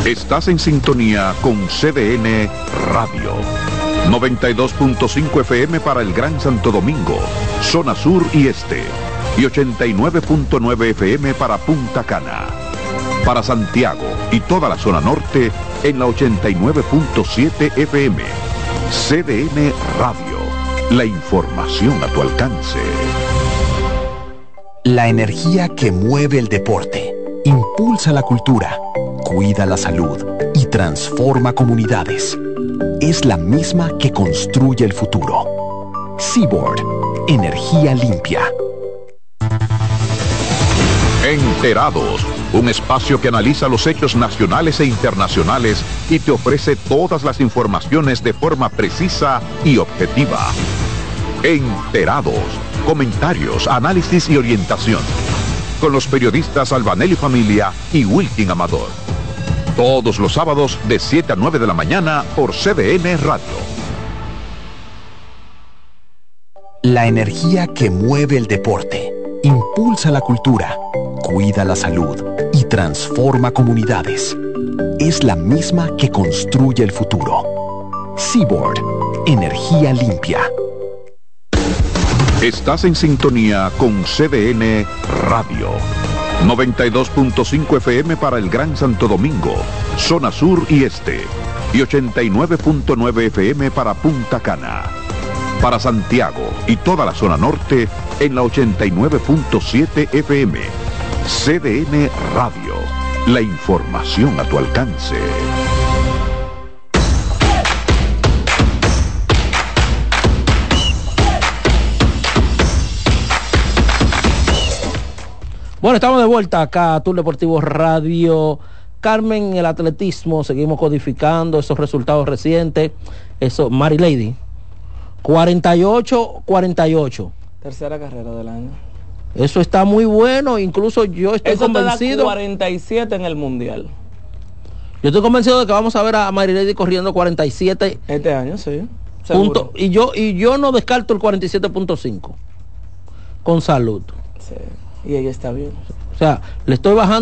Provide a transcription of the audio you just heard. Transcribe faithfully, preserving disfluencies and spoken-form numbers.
Estás en sintonía con C D N Radio. noventa y dos punto cinco F M para el Gran Santo Domingo, zona sur y este. Y ochenta y nueve punto nueve F M para Punta Cana. Para Santiago y toda la zona norte en la ochenta y nueve punto siete F M. C D N Radio. La información a tu alcance. La energía que mueve el deporte, impulsa la cultura, cuida la salud y transforma comunidades. Es la misma que construye el futuro. Seaboard, energía limpia. Enterados, un espacio que analiza los hechos nacionales e internacionales y te ofrece todas las informaciones de forma precisa y objetiva. Enterados, comentarios, análisis y orientación. Con los periodistas Albanelli Familia y Wilkin Amador. Todos los sábados de siete a nueve de la mañana por C D N Radio. La energía que mueve el deporte, impulsa la cultura, cuida la salud y transforma comunidades. Es la misma que construye el futuro. Seaboard, energía limpia. Estás en sintonía con C D N Radio. noventa y dos punto cinco F M para el Gran Santo Domingo, zona sur y este. Y ochenta y nueve punto nueve F M para Punta Cana. Para Santiago y toda la zona norte en la ochenta y nueve punto siete F M. C D N Radio. La información a tu alcance. Bueno, estamos de vuelta acá a Tour Deportivo Radio. Carmen, el atletismo, seguimos codificando esos resultados recientes. Eso, Mary Lady, cuarenta y ocho cuarenta y ocho. Tercera carrera del año. Eso está muy bueno, incluso yo estoy Eso convencido. Te da cuarenta y siete en el mundial. Yo estoy convencido de que vamos a ver a Mary Lady corriendo cuarenta y siete. Este año, sí. Punto, y yo y yo no descarto el cuarenta y siete punto cinco. Con salud. Sí. Y ella está bien. O sea, le estoy bajando